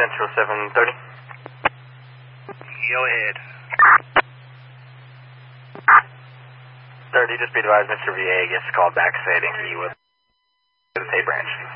Central 730. Go ahead. 30, just be advised, Mr. VA gets called back stating he was to the pay branch.